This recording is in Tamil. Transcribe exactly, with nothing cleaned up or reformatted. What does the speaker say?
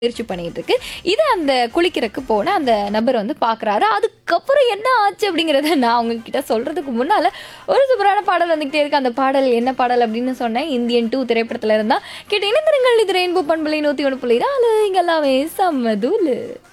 முயற்சி பண்ணிட்டு இருக்கு. இது அந்த குளிக்கிறக்கு போன அந்த நபர் வந்து பார்க்குறாரு. அதுக்கப்புறம் என்ன ஆச்சு அப்படிங்கிறத நான் உங்ககிட்ட சொல்றதுக்கு முன்னால ஒரு சூப்பரான பாடல் வந்துகிட்டே இருக்கு. அந்த பாடல் என்ன பாடல் அப்படின்னு சொன்னேன். இந்தியன் டூ திரைப்படத்துல இருந்தா கேட்டு இணைந்திருங்கள். இது ரெயின்போ பண்பலை நூத்தி ஒன்று புள்ளி நாலு இங்க எல்லாமே செம்ம தூளு.